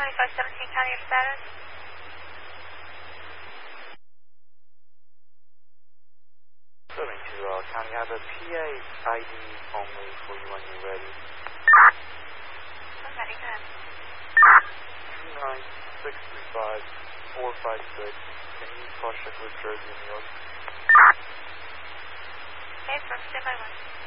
2517 County of status. County, I have a PA ID only for you when you're ready. I'm ready, go ahead. 29635-456 in East Flushing, New Jersey, New York. Okay, from standby 1.